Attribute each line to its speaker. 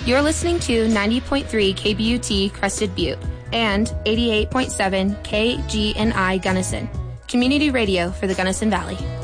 Speaker 1: You're listening to 90.3 KBUT Crested Butte and 88.7 KGNI Gunnison, community radio for the Gunnison Valley.